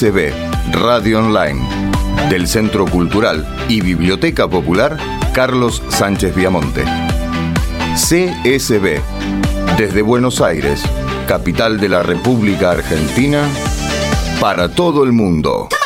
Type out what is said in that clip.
CSB, Radio Online, del Centro Cultural y Biblioteca Popular Carlos Sánchez Viamonte. CSB, desde Buenos Aires, capital de la República Argentina, para todo el mundo.